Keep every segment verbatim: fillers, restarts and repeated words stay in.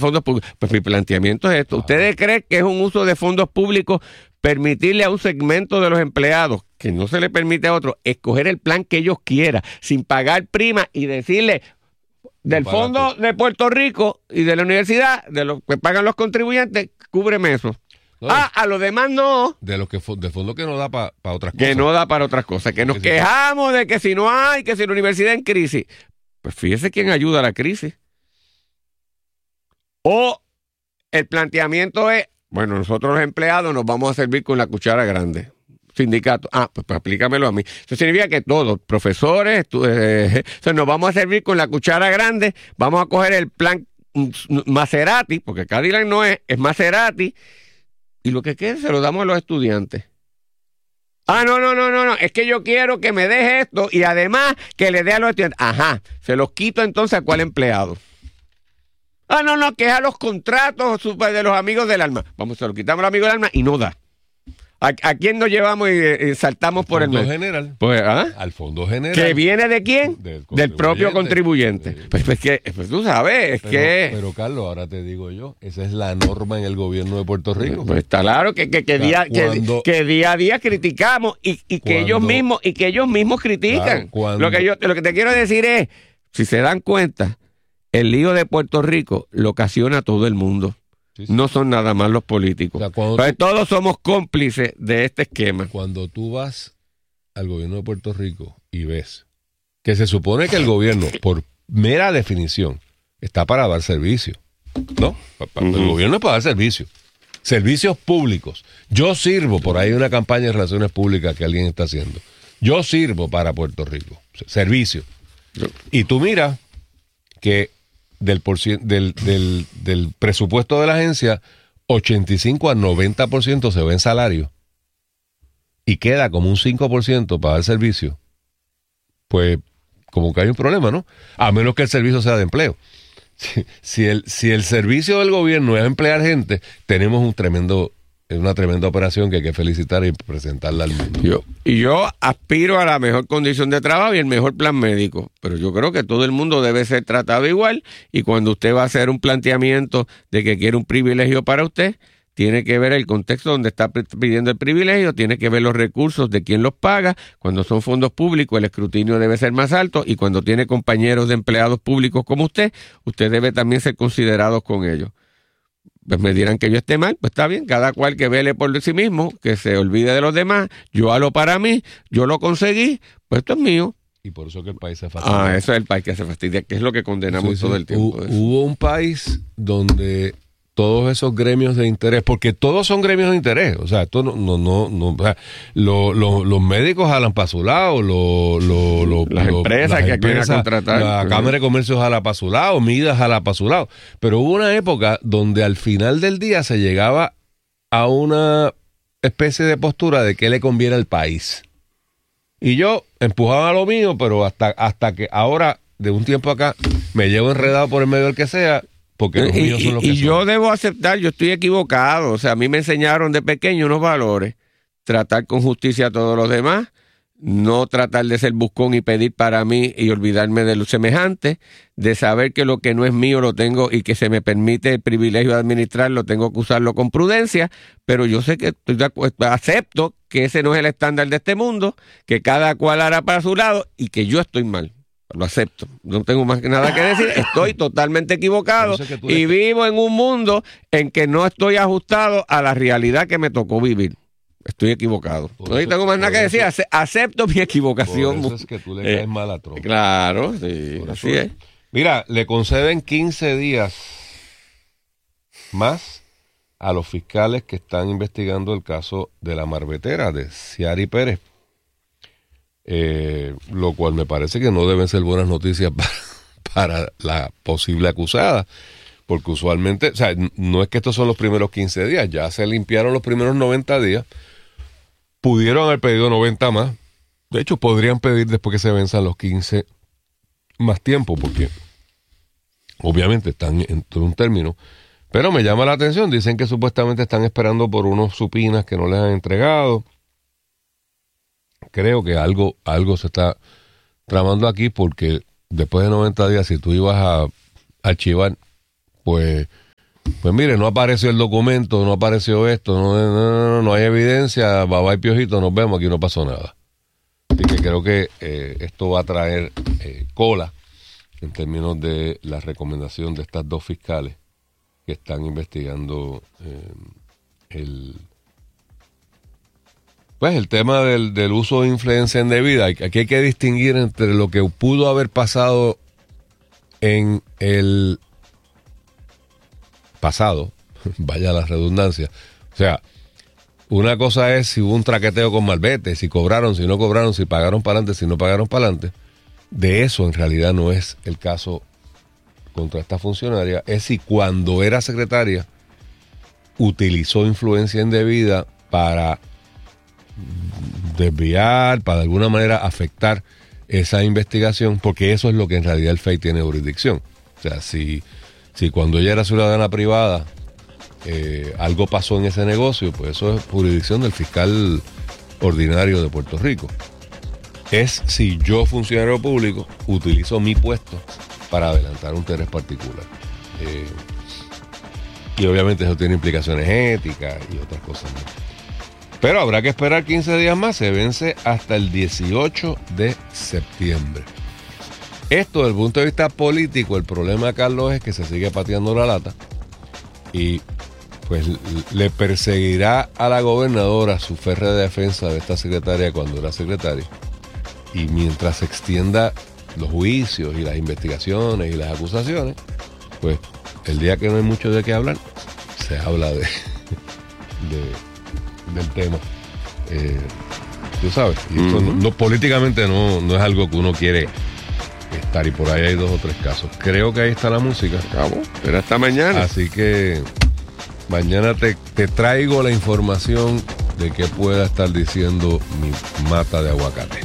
fondos públicos. Pues mi planteamiento es esto. ¿Ustedes creen que es un uso de fondos públicos permitirle a un segmento de los empleados, que no se le permite a otro, escoger el plan que ellos quieran, sin pagar prima y decirle del fondo de Puerto Rico y de la universidad, de lo que pagan los contribuyentes, cúbreme eso? No, ah, a los demás no. De los que de fondo que no da para pa otras cosas. Que no da para otras cosas. Que nos quejamos de que si no hay, que si la universidad en crisis. Pues fíjese quién ayuda a la crisis. O el planteamiento es, bueno, nosotros los empleados nos vamos a servir con la cuchara grande. Sindicato. Ah, pues, pues aplícamelo a mí. Eso significa que todos, profesores, tú, eh, o sea, nos vamos a servir con la cuchara grande, vamos a coger el plan Maserati, porque Cadillac no es, es Maserati, y lo que quede se lo damos a los estudiantes. Ah, no, no, no, no, no, es que yo quiero que me deje esto y además que le dé a los estudiantes. Ajá, se los quito entonces a cuál empleado. Ah, no, no, que es a los contratos de los amigos del alma. Vamos, se lo quitamos a los amigos del alma y no da. ¿A, a quién nos llevamos y, y saltamos por el fondo general? Pues, ¿ah? Al fondo general. ¿Que viene de quién? Del, del propio contribuyente. Sí. Pues, pues, que, pues tú sabes, es pero, que... Pero, Carlos, ahora te digo yo, esa es la norma en el gobierno de Puerto Rico. Pues está claro que, que, que, o sea, día, cuando, que, que día a día criticamos y, y, que, cuando, ellos mismos, y que ellos mismos critican. Claro, cuando, lo, que yo, lo que te quiero decir es, si se dan cuenta, el lío de Puerto Rico lo ocasiona todo el mundo. Sí, sí. No son nada más los políticos. O sea, tú, todos somos cómplices de este esquema. Cuando tú vas al gobierno de Puerto Rico y ves que se supone que el gobierno, por mera definición, está para dar servicio, ¿no? Uh-huh. El gobierno es para dar servicio. Servicios públicos. Yo sirvo, por ahí una campaña de relaciones públicas que alguien está haciendo. Yo sirvo para Puerto Rico. Servicio. Y tú miras que Del, por cien, del, del, del presupuesto de la agencia, ochenta y cinco a noventa por ciento se ve en salario y queda como un cinco por ciento para dar servicio, pues como que hay un problema, ¿no? A menos que el servicio sea de empleo. Si, si, el, si el servicio del gobierno es emplear gente, tenemos un tremendo... Es una tremenda operación que hay que felicitar y presentarla al mundo. Yo, y yo aspiro a la mejor condición de trabajo y el mejor plan médico, pero yo creo que todo el mundo debe ser tratado igual, y cuando usted va a hacer un planteamiento de que quiere un privilegio para usted, tiene que ver el contexto donde está pidiendo el privilegio, tiene que ver los recursos de quién los paga. Cuando son fondos públicos, el escrutinio debe ser más alto, y cuando tiene compañeros de empleados públicos como usted, usted debe también ser considerado con ellos. Pues me dirán que yo esté mal, pues está bien, cada cual que vele por sí mismo, que se olvide de los demás, yo halo para mí, yo lo conseguí, pues esto es mío. Y por eso que el país se fastidia. Ah, eso es el país que se fastidia, que es lo que condenamos sí, sí. todo el tiempo. Hu- hubo un país donde todos esos gremios de interés, porque todos son gremios de interés, o sea, esto no, no, no, no o sea, lo, lo, los médicos jalan para su lado, lo, lo, lo, las lo, empresas las que empresas, quieren contratar, la uh-huh. Cámara de Comercio jala para su lado, Midas jala para su lado, pero hubo una época donde al final del día se llegaba a una especie de postura de qué le conviene al país, y yo empujaba a lo mío, pero hasta, hasta que ahora, de un tiempo acá, me llevo enredado por el medio del que sea. Porque los míos son los y, que y son. yo debo aceptar, yo estoy equivocado. O sea, a mí me enseñaron de pequeño unos valores: tratar con justicia a todos los demás, no tratar de ser buscón y pedir para mí y olvidarme de los semejantes, de saber que lo que no es mío lo tengo y que se me permite el privilegio de administrarlo, tengo que usarlo con prudencia, pero yo sé que estoy de acuerdo, acepto que ese no es el estándar de este mundo, que cada cual hará para su lado y que yo estoy mal. Lo acepto, no tengo más nada que decir, estoy totalmente equivocado y vivo en un mundo en que no estoy ajustado a la realidad que me tocó vivir. Estoy equivocado. Por no eso, tengo más nada que decir, eso, acepto mi equivocación. Por eso es que tú le caes eh, mal a Trump. Claro, sí, así es. Mira, le conceden quince días más a los fiscales que están investigando el caso de la marbetera de Ciari Pérez. Eh, lo cual me parece que no deben ser buenas noticias para, para la posible acusada, porque usualmente, o sea, no es que estos son los primeros quince días, ya se limpiaron los primeros noventa días, pudieron haber pedido noventa más, de hecho podrían pedir después que se venzan los quince más tiempo, porque obviamente están en todo un término, pero me llama la atención, dicen que supuestamente están esperando por unos supinas que no les han entregado. Creo que algo, algo se está tramando aquí, porque después de noventa días, si tú ibas a archivar, pues pues mire, no apareció el documento, no apareció esto, no, no, no, no hay evidencia, bye bye Piojito, nos vemos, aquí no pasó nada. Así que creo que eh, esto va a traer eh, cola en términos de la recomendación de estas dos fiscales que están investigando eh, el pues el tema del, del uso de influencia indebida. Aquí hay que distinguir entre lo que pudo haber pasado en el pasado, vaya la redundancia, o sea, una cosa es si hubo un traqueteo con malvete, si cobraron, si no cobraron, si pagaron para adelante, si no pagaron para adelante. De eso en realidad no es el caso contra esta funcionaria, es si cuando era secretaria utilizó influencia indebida para desviar, para de alguna manera afectar esa investigación, porque eso es lo que en realidad el F E I tiene jurisdicción. O sea, si, si cuando ella era ciudadana privada eh, algo pasó en ese negocio, pues eso es jurisdicción del fiscal ordinario de Puerto Rico. Es si yo, funcionario público, utilizo mi puesto para adelantar un interés particular. Eh, y obviamente eso tiene implicaciones éticas y otras cosas más. Pero habrá que esperar quince días más, se vence hasta el dieciocho de septiembre. Esto desde el punto de vista político, el problema, Carlos, es que se sigue pateando la lata y pues le perseguirá a la gobernadora su férrea defensa de esta secretaria cuando era secretaria. Y mientras se extienda los juicios y las investigaciones y las acusaciones, pues el día que no hay mucho de qué hablar, se habla de, de del tema. Eh, tú sabes, y esto uh-huh. no, no, políticamente no, no es algo que uno quiere estar, y por ahí hay dos o tres casos. Creo que ahí está la música. Acabó, pero hasta mañana. Así que mañana te, te traigo la información de qué pueda estar diciendo mi mata de aguacate.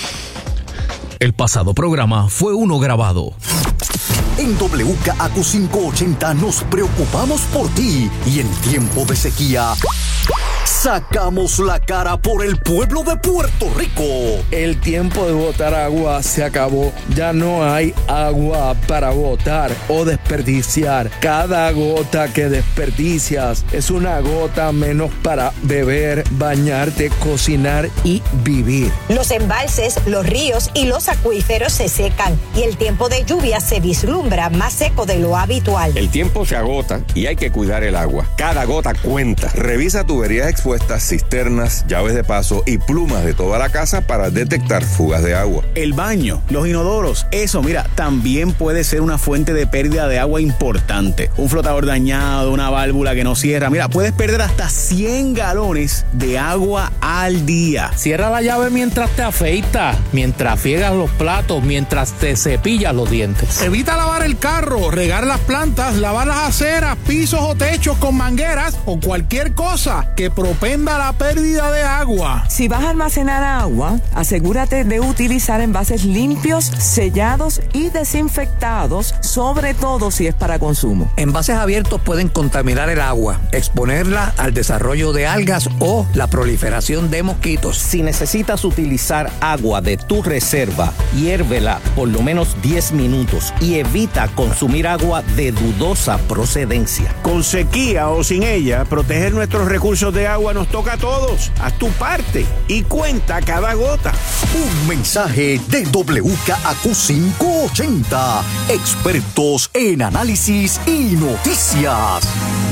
El pasado programa fue uno grabado. En W K A Q quinientos ochenta nos preocupamos por ti y en tiempo de sequía sacamos la cara por el pueblo de Puerto Rico. El tiempo de botar agua se acabó. Ya no hay agua para botar o desperdiciar. Cada gota que desperdicias es una gota menos para beber, bañarte, cocinar y vivir. Los embalses, los ríos y los acuíferos se secan y el tiempo de lluvia se vislumbra más seco de lo habitual. El tiempo se agota y hay que cuidar el agua. Cada gota cuenta. Revisa tuberías expuestas, cisternas, llaves de paso y plumas de toda la casa para detectar fugas de agua. El baño, los inodoros, eso, mira, también puede ser una fuente de pérdida de agua importante. Un flotador dañado, una válvula que no cierra, mira, puedes perder hasta cien galones de agua al día. Cierra la llave mientras te afeitas, mientras friegas los platos, mientras te cepillas los dientes. Evita lavar el carro, regar las plantas, lavar las aceras, pisos o techos con mangueras o cualquier cosa que propenda la pérdida de agua. Si vas a almacenar agua, asegúrate de utilizar envases limpios, sellados y desinfectados, sobre todo si es para consumo. Envases abiertos pueden contaminar el agua, exponerla al desarrollo de algas o la proliferación de mosquitos. Si necesitas utilizar agua de tu reserva, hiérvela por lo menos diez minutos y evita consumir agua de dudosa procedencia. Con sequía o sin ella, proteger nuestros recursos de agua nos toca a todos. Haz tu parte y cuenta cada gota. Un mensaje de W K A Q quinientos ochenta. Expertos en análisis y noticias.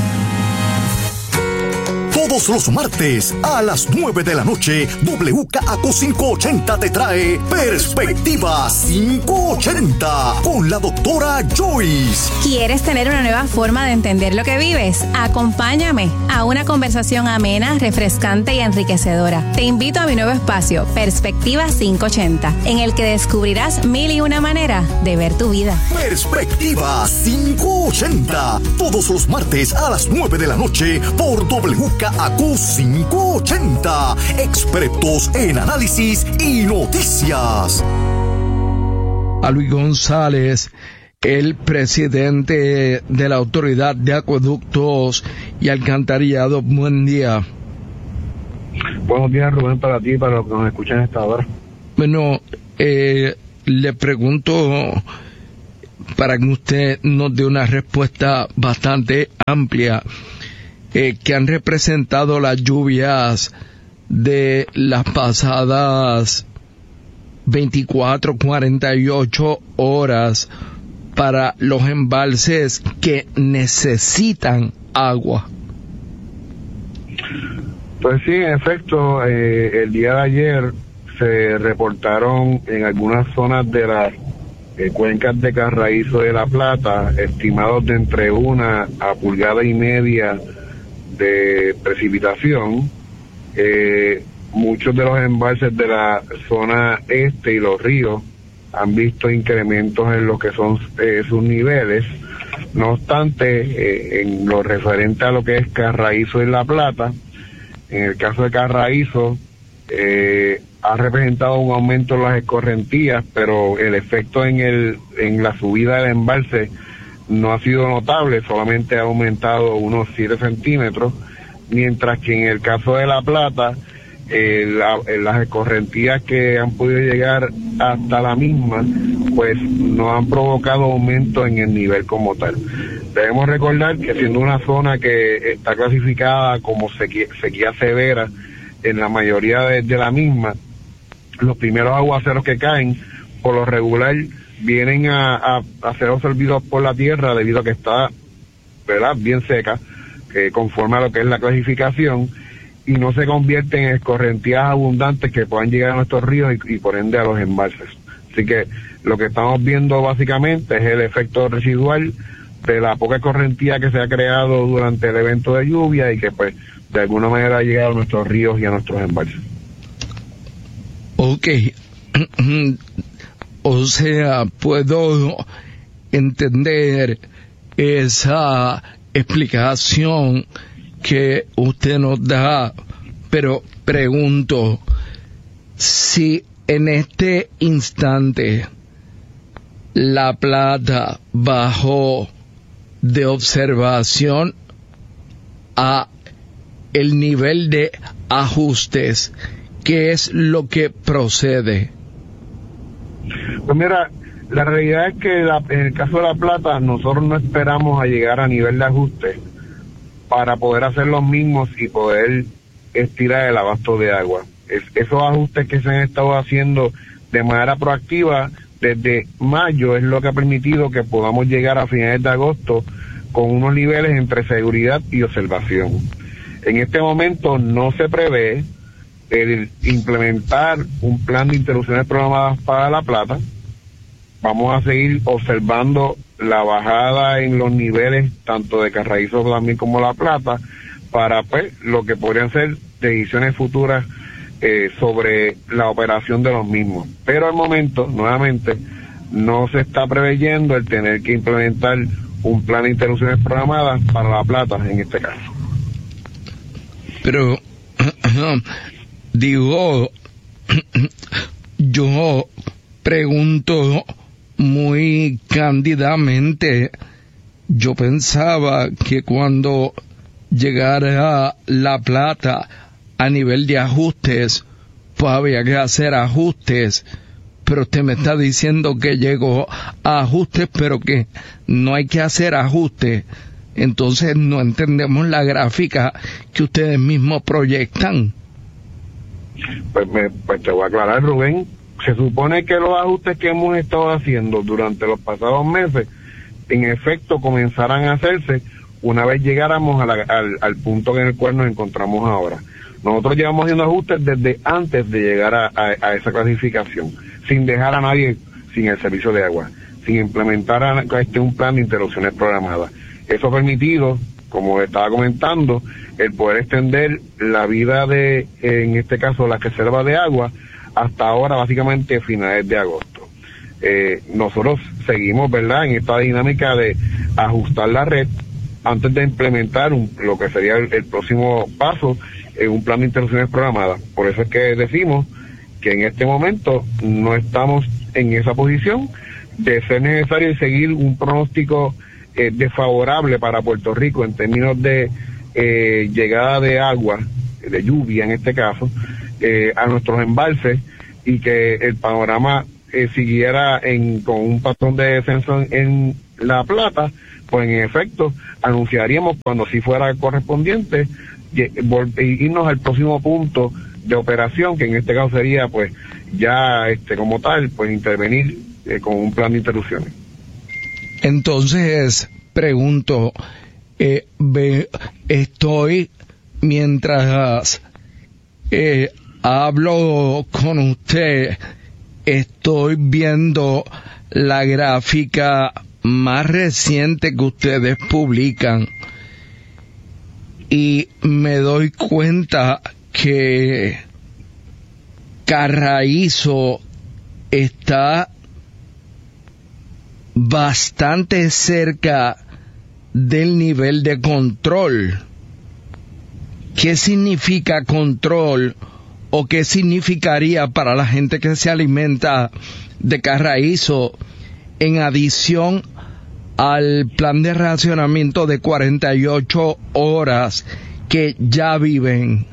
Todos los martes a las nueve de la noche, W K A Q quinientos ochenta te trae Perspectiva quinientos ochenta con la doctora Joyce. ¿Quieres tener una nueva forma de entender lo que vives? Acompáñame a una conversación amena, refrescante y enriquecedora. Te invito a mi nuevo espacio, Perspectiva quinientos ochenta, en el que descubrirás mil y una manera de ver tu vida. Perspectiva quinientos ochenta, todos los martes a las nueve de la noche por W K A Q quinientos ochenta, expertos en análisis y noticias. A Luis González, el presidente de la Autoridad de Acueductos y Alcantarillado. Buen día. Buenos días, Rubén, para ti y para los que nos escuchan a esta hora. Bueno, eh, le pregunto, para que usted nos dé una respuesta bastante amplia, eh, que han representado las lluvias de las pasadas veinticuatro, cuarenta y ocho horas para los embalses que necesitan agua? Pues sí, en efecto, eh, el día de ayer se reportaron en algunas zonas de las eh, cuencas de Carraízo de La Plata estimados de entre una a pulgada y media de precipitación. Eh, muchos de los embalses de la zona este y los ríos han visto incrementos en lo que son eh, sus niveles. No obstante, eh, en lo referente a lo que es Carraízo y La Plata, en el caso de Carraízo, eh, ha representado un aumento en las escorrentías, pero el efecto en el en la subida del embalse no ha sido notable, solamente ha aumentado unos siete centímetros, mientras que en el caso de La Plata, eh, la, las escorrentías que han podido llegar hasta la misma, pues no han provocado aumento en el nivel como tal. Debemos recordar que siendo una zona que está clasificada como sequía, sequía severa en la mayoría de, de la misma, los primeros aguaceros que caen, por lo regular, vienen a, a, a ser absorbidos por la tierra debido a que está, ¿verdad?, bien seca, que conforme a lo que es la clasificación, y no se convierten en escorrentías abundantes que puedan llegar a nuestros ríos y, y por ende a los embalses. Así que lo que estamos viendo básicamente es el efecto residual de la poca escorrentía que se ha creado durante el evento de lluvia y que pues de alguna manera ha llegado a nuestros ríos y a nuestros embalses. Ok, o sea, puedo entender esa explicación que usted nos da, pero pregunto si en este instante La Plata bajó de observación a el nivel de ajustes, ¿qué es lo que procede? Pues mira, la realidad es que la, en el caso de La Plata nosotros no esperamos a llegar a nivel de ajuste para poder hacer los mismos y poder estirar el abasto de agua. Es, esos ajustes que se han estado haciendo de manera proactiva desde mayo es lo que ha permitido que podamos llegar a finales de agosto con unos niveles entre seguridad y observación. En este momento no se prevé el implementar un plan de interrupciones programadas para La Plata. Vamos a seguir observando la bajada en los niveles tanto de Carraízo también como La Plata para pues lo que podrían ser decisiones futuras eh, sobre la operación de los mismos. Pero al momento, nuevamente, no se está preveyendo el tener que implementar un plan de interrupciones programadas para La Plata en este caso. Pero digo, yo pregunto muy cándidamente, yo pensaba que cuando llegara La Plata a nivel de ajustes, pues había que hacer ajustes, pero usted me está diciendo que llegó a ajustes, pero que no hay que hacer ajustes. Entonces no entendemos la gráfica que ustedes mismos proyectan. Pues, me, pues te voy a aclarar, Rubén. Se supone que los ajustes que hemos estado haciendo durante los pasados meses, en efecto, comenzarán a hacerse una vez llegáramos a la, al, al punto en el cual nos encontramos ahora. Nosotros llevamos haciendo ajustes desde antes de llegar a, a, a esa clasificación, sin dejar a nadie sin el servicio de agua, sin implementar a, a este un plan de interrupciones programadas. Eso ha permitido, como estaba comentando, el poder extender la vida de, en este caso, las reservas de agua, hasta ahora básicamente finales de agosto. Eh, nosotros seguimos, ¿verdad?, en esta dinámica de ajustar la red antes de implementar un, lo que sería el, el próximo paso en un plan de interrupciones programadas. Por eso es que decimos que en este momento no estamos en esa posición de ser necesario seguir un pronóstico eh, desfavorable para Puerto Rico en términos de eh, llegada de agua, de lluvia en este caso, eh, a nuestros embalses, y que el panorama eh, siguiera en, con un patrón de descenso en, en La Plata, pues en efecto anunciaríamos cuando sí fuera correspondiente y, y irnos al próximo punto de operación, que en este caso sería pues ya este como tal pues intervenir eh, con un plan de interrupciones. Entonces pregunto, eh, ve, estoy mientras eh, hablo con usted, estoy viendo la gráfica más reciente que ustedes publican y me doy cuenta que Carraízo está bastante cerca del nivel de control. ¿Qué significa control o qué significaría para la gente que se alimenta de Carraízo en adición al plan de racionamiento de cuarenta y ocho horas que ya viven?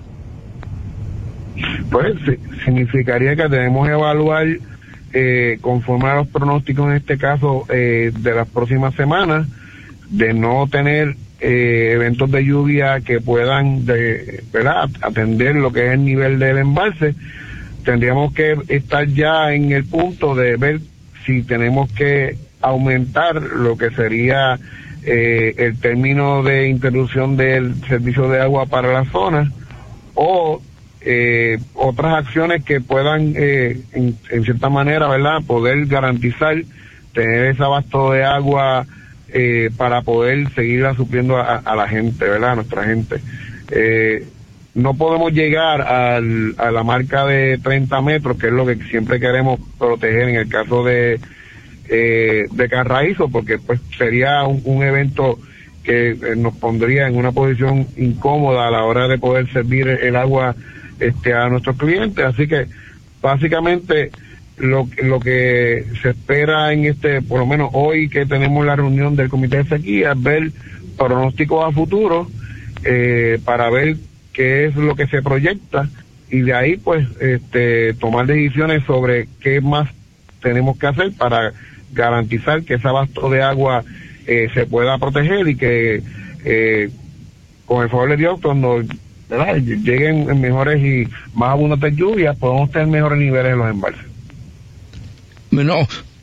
Pues sí, significaría que debemos evaluar eh, conforme a los pronósticos en este caso eh, de las próximas semanas, de no tener eh, eventos de lluvia que puedan de, ¿verdad? atender lo que es el nivel del embalse. Tendríamos que estar ya en el punto de ver si tenemos que aumentar lo que sería eh, el término de interrupción del servicio de agua para la zona o eh, otras acciones que puedan eh, en, en cierta manera, ¿verdad?, poder garantizar tener ese abasto de agua eh, para poder seguirla supliendo a, a la gente, ¿verdad?, a nuestra gente. Eh, no podemos llegar al, a la marca de treinta metros, que es lo que siempre queremos proteger en el caso de eh, de Carraízo, porque pues sería un, un evento que eh, nos pondría en una posición incómoda a la hora de poder servir el agua este a nuestros clientes. Así que básicamente lo, lo que se espera en este, por lo menos hoy que tenemos la reunión del comité de sequía, es ver pronósticos a futuro eh, para ver qué es lo que se proyecta y de ahí pues este tomar decisiones sobre qué más tenemos que hacer para garantizar que ese abasto de agua eh, se pueda proteger y que eh, con el favor de Dios cuando, ¿verdad?, lleguen en mejores y más abundantes lluvias podemos tener mejores niveles en los embalses. Bueno,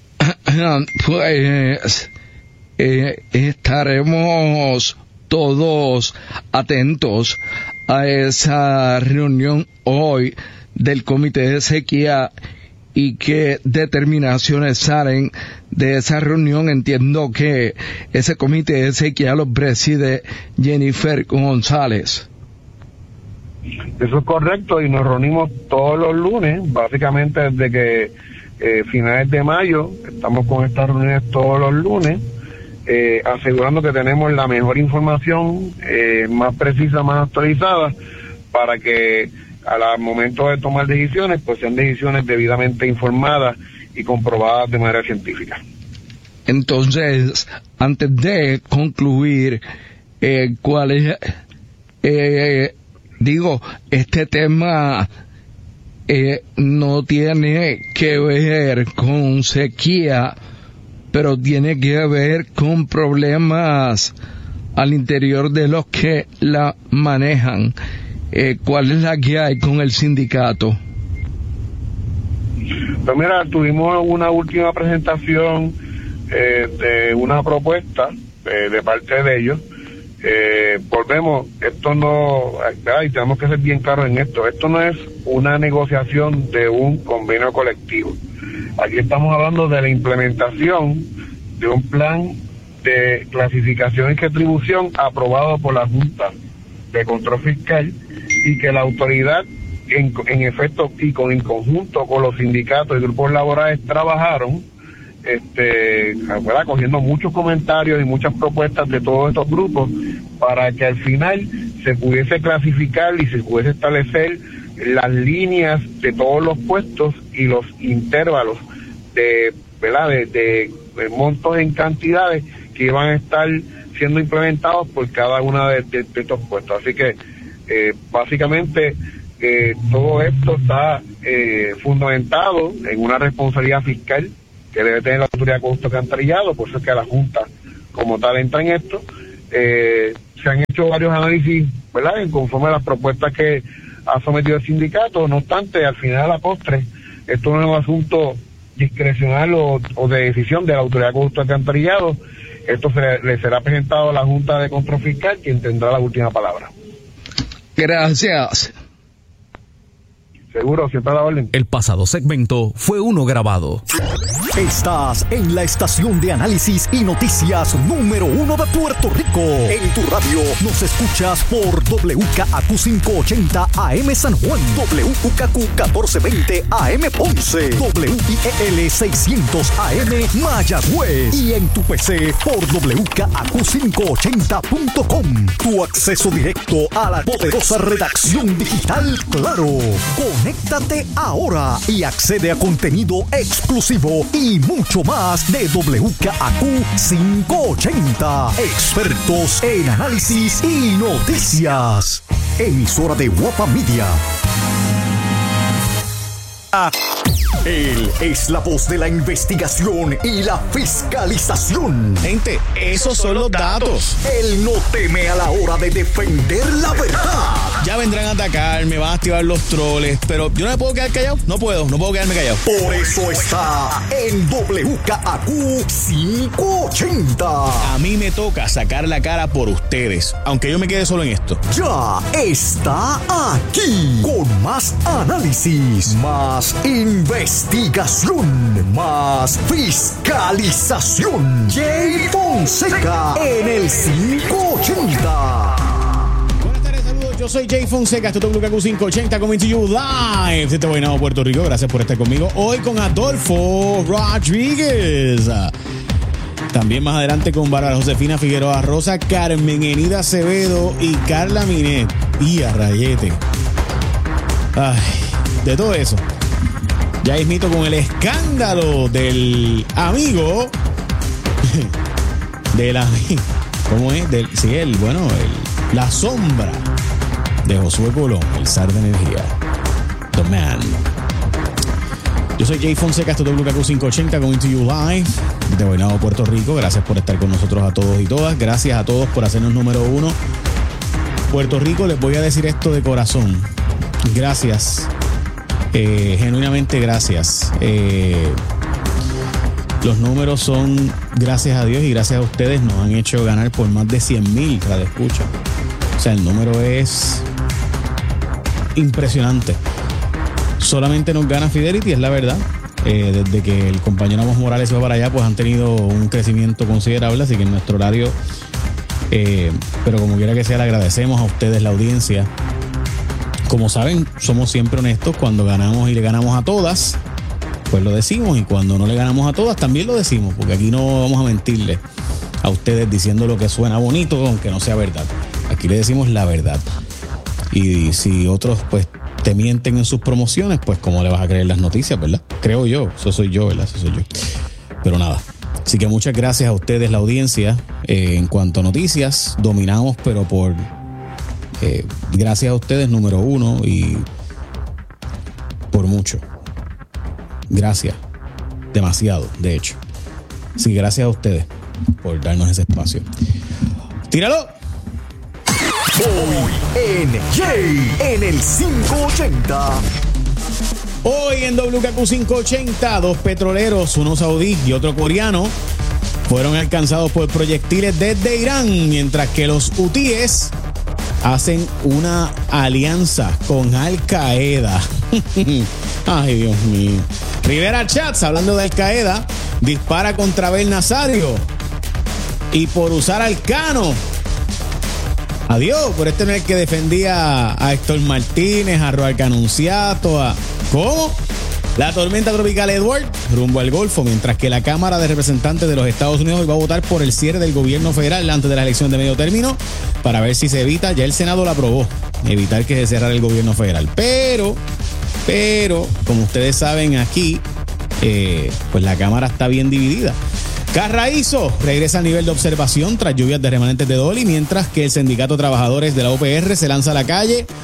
pues eh, estaremos todos atentos a esa reunión hoy del comité de sequía y qué determinaciones salen de esa reunión. Entiendo que ese comité de sequía lo preside Jennifer González. Eso es correcto y nos reunimos todos los lunes, básicamente desde que eh, finales de mayo estamos con estas reuniones todos los lunes. Eh, asegurando que tenemos la mejor información, eh, más precisa, más actualizada, para que al momento de tomar decisiones, pues sean decisiones debidamente informadas y comprobadas de manera científica. Entonces, antes de concluir, eh, ¿cuál es, eh, digo, este tema eh, no tiene que ver con sequía, pero tiene que ver con problemas al interior de los que la manejan? Eh, ¿Cuál es la que hay con el sindicato? Pues mira, tuvimos una última presentación eh, de una propuesta eh, de parte de ellos. Eh, volvemos, esto no, ay, tenemos que ser bien claros en esto, esto no es una negociación de un convenio colectivo. Aquí estamos hablando de la implementación de un plan de clasificación y retribución aprobado por la Junta de Control Fiscal y que la autoridad en, en efecto y con en conjunto con los sindicatos y grupos laborales trabajaron este ¿verdad?, cogiendo muchos comentarios y muchas propuestas de todos estos grupos para que al final se pudiese clasificar y se pudiese establecer las líneas de todos los puestos y los intervalos de, ¿verdad?, de, de, de montos en cantidades que iban a estar siendo implementados por cada una de, de, de estos puestos. Así que eh, básicamente que todo esto está eh, fundamentado en una responsabilidad fiscal que debe tener la Autoridad de Acueducto y Alcantarillado, por eso es que la Junta como tal entra en esto. Eh, se han hecho varios análisis, ¿verdad?, en conforme a las propuestas que ha sometido el sindicato. No obstante, al final de la postre, esto no es un asunto discrecional o, o de decisión de la Autoridad de Acueducto y Alcantarillado. Esto se le, le será presentado a la Junta de Control Fiscal, quien tendrá la última palabra. Gracias. Seguro, siempre a la orden. El pasado segmento fue uno grabado. Estás en la estación de análisis y noticias número uno de Puerto Rico. En tu radio nos escuchas por W K A Q quinientos ochenta A M San Juan, W K Q catorce veinte A M Ponce, W I E L seiscientos A M Mayagüez y en tu P C por W K A Q quinientos ochenta punto com. Tu acceso directo a la poderosa redacción digital Claro. Conéctate ahora y accede a contenido exclusivo y mucho más de W K A Q quinientos ochenta. Expertos en análisis y noticias. Emisora de Guapa Media. Él es la voz de la investigación y la fiscalización. Gente, esos son los datos. Él no teme a la hora de defender la verdad. Ya vendrán a atacarme, van a activar los troles, pero yo no me puedo quedar callado. No puedo, no puedo quedarme callado. Por eso está en W K A Q quinientos ochenta. A mí me toca sacar la cara por ustedes, aunque yo me quede solo en esto. Ya está aquí con más análisis, más investigación, más fiscalización. Jay Fonseca en el quinientos ochenta. Yo soy Jay Fonseca, esto es W K Q quinientos ochenta, coming to you live desde Guaynabo, Puerto Rico. Gracias por estar conmigo hoy con Adolfo Rodríguez. También más adelante con Bárbara Josefina Figueroa Rosa, Carmen Enida Acevedo y Carla Minet. Y a rayete. Ay, de todo eso. Ya mismito con el escándalo del amigo. Del amigo. ¿Cómo es? Del, sí, el, bueno, el, la sombra de Josué Colón, el zar de energía. The man. Yo soy Jay Fonseca, esto es W K Q quinientos ochenta, coming to you live de Guaynabo, Puerto Rico. Gracias por estar con nosotros a todos y todas. Gracias a todos por hacernos número uno. Puerto Rico, les voy a decir esto de corazón. Gracias. Eh, genuinamente gracias. Eh, los números son, gracias a Dios y gracias a ustedes, nos han hecho ganar por más de cien mil radioescuchas. O sea, el número es impresionante. Solamente nos gana Fidelity, es la verdad. Eh, desde que el compañero Amos Morales se va para allá, pues han tenido un crecimiento considerable, así que en nuestro horario, eh, pero como quiera que sea, le agradecemos a ustedes la audiencia. Como saben, somos siempre honestos. Cuando ganamos y le ganamos a todas, pues lo decimos, y cuando no le ganamos a todas, también lo decimos, porque aquí no vamos a mentirle a ustedes diciendo lo que suena bonito, aunque no sea verdad. Aquí le decimos la verdad. Y si otros, pues, te mienten en sus promociones, pues, ¿cómo le vas a creer las noticias, verdad? Creo yo, eso soy yo, ¿verdad? Eso soy yo. Pero nada. Así que muchas gracias a ustedes, la audiencia. Eh, en cuanto a noticias, dominamos, pero por... Eh, gracias a ustedes, número uno, y por mucho. Gracias. Demasiado, de hecho. Sí, gracias a ustedes por darnos ese espacio. ¡Tíralo! Hoy en Jay en el quinientos ochenta. Hoy en W K Q quinientos ochenta, dos petroleros, uno saudí y otro coreano, fueron alcanzados por proyectiles desde Irán, mientras que los hutíes hacen una alianza con Al Qaeda. Ay, Dios mío. Rivera Chats, hablando de Al Qaeda, dispara contra Abel Nazario. Y por usar al Cano. Adiós, por este no es el que defendía a Héctor Martínez, a Roalca Anunciato, a... ¿Cómo? La tormenta tropical Edward rumbo al Golfo, mientras que la Cámara de Representantes de los Estados Unidos va a votar por el cierre del gobierno federal antes de la elección de medio término para ver si se evita, ya el Senado lo aprobó, evitar que se cerrara el gobierno federal. Pero, pero, como ustedes saben aquí, eh, pues la Cámara está bien dividida. Carraízo regresa al nivel de observación tras lluvias de remanentes de Dolly, mientras que el Sindicato de Trabajadores de la O P R se lanza a la calle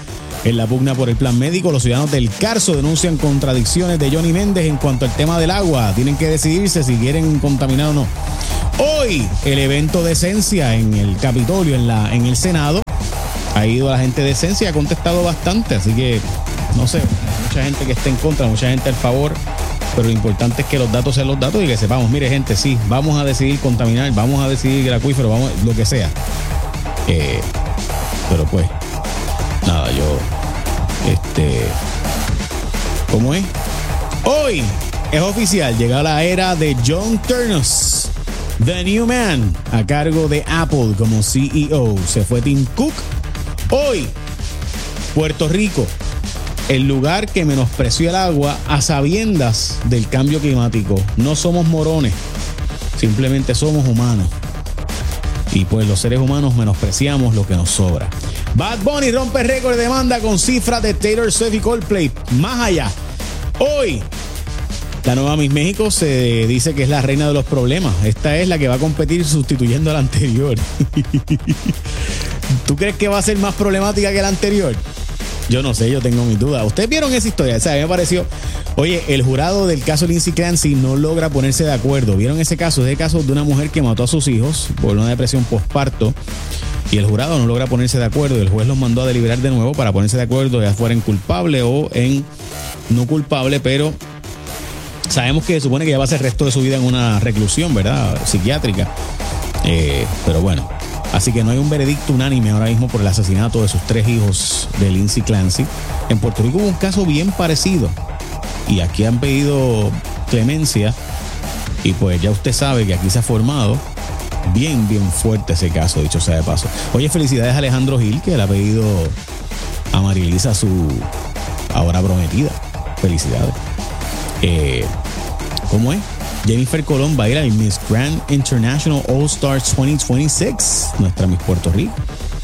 En la pugna por el plan médico, los ciudadanos del Carso denuncian contradicciones de Johnny Méndez en cuanto al tema del agua. Tienen que decidirse si quieren contaminar o no. Hoy, el evento de Esencia en el Capitolio, en, la, en el Senado. Ha ido la gente de Esencia y ha contestado bastante. Así que, no sé, mucha gente que está en contra, mucha gente al favor. Pero lo importante es que los datos sean los datos y que sepamos, mire gente, sí, vamos a decidir contaminar, vamos a decidir el acuífero, vamos, lo que sea. Eh, pero pues, nada, yo, este, ¿cómo es? Hoy es oficial, llega la era de John Ternus, The New Man, a cargo de Apple como C E O. Se fue Tim Cook. Hoy, Puerto Rico, el lugar que menospreció el agua a sabiendas del cambio climático. No somos morones, simplemente somos humanos. Y pues los seres humanos menospreciamos lo que nos sobra. Bad Bunny rompe récord de demanda con cifras de Taylor Swift y Coldplay. Más allá. Hoy, la nueva Miss México se dice que es la reina de los problemas. Esta es la que va a competir sustituyendo a la anterior. ¿Tú crees que va a ser más problemática que la anterior? Yo no sé, yo tengo mis dudas. ¿Ustedes vieron esa historia? O sea, a mí me pareció... Oye, el jurado del caso Lindsay Clancy no logra ponerse de acuerdo. ¿Vieron ese caso? Es el caso de una mujer que mató a sus hijos por una depresión postparto. Y el jurado no logra ponerse de acuerdo. Y el juez los mandó a deliberar de nuevo para ponerse de acuerdo, ya fuera en culpable o en no culpable. Pero sabemos que se supone que ya va a ser el resto de su vida en una reclusión, ¿verdad? Psiquiátrica. Eh, pero bueno... Así que no hay un veredicto unánime ahora mismo por el asesinato de sus tres hijos de Lindsay Clancy. En Puerto Rico hubo un caso bien parecido. Y aquí han pedido clemencia. Y pues ya usted sabe que aquí se ha formado bien, bien fuerte ese caso, dicho sea de paso. Oye, felicidades a Alejandro Gil, que le ha pedido a Marilisa su ahora prometida. Felicidades. Eh, ¿Cómo es? Jennifer Colón va a ir al Miss Grand International All Stars veinte veintiséis, nuestra Miss Puerto Rico.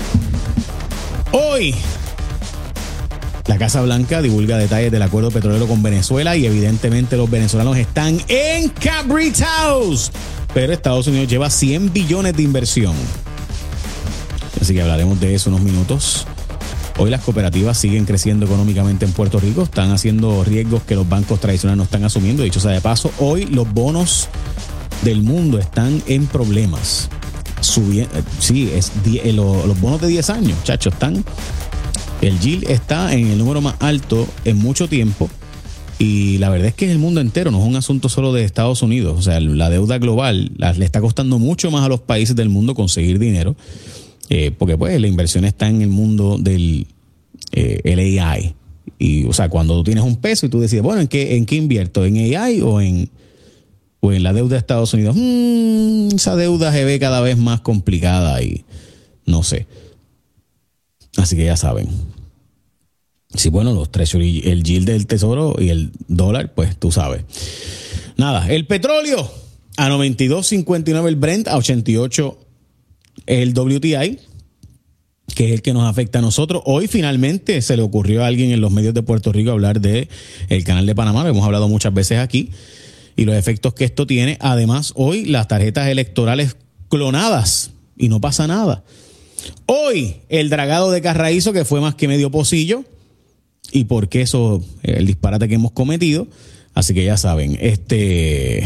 Hoy, la Casa Blanca divulga detalles del acuerdo petrolero con Venezuela y evidentemente los venezolanos están encabritados. Pero Estados Unidos lleva cien billones de inversión. Así que hablaremos de eso unos minutos. Hoy las cooperativas siguen creciendo económicamente en Puerto Rico, están haciendo riesgos que los bancos tradicionales no están asumiendo. Dicho sea de paso, hoy los bonos del mundo están en problemas. Subiendo, sí, es die, los, los bonos de diez años, chacho, están... El yield está en el número más alto en mucho tiempo y la verdad es que es el mundo entero, no es un asunto solo de Estados Unidos. O sea, la deuda global la, le está costando mucho más a los países del mundo conseguir dinero. Eh, porque pues la inversión está en el mundo del eh, el A I. Y, o sea, cuando tú tienes un peso y tú decides, bueno, ¿en qué, en qué invierto? ¿En A I o en, o en la deuda de Estados Unidos? Mm, esa deuda se ve cada vez más complicada y no sé. Así que ya saben. Sí, bueno, los treasury, el yield del tesoro y el dólar, pues tú sabes. Nada, el petróleo a noventa y dos cincuenta y nueve el Brent, a ochenta y ocho el W T I, que es el que nos afecta a nosotros. Hoy finalmente se le ocurrió a alguien en los medios de Puerto Rico hablar de el canal de Panamá, lo hemos hablado muchas veces aquí, y los efectos que esto tiene. Además, hoy las tarjetas electorales clonadas y no pasa nada. Hoy el dragado de Carraízo, que fue más que medio pocillo, y porque eso, el disparate que hemos cometido. Así que ya saben, este...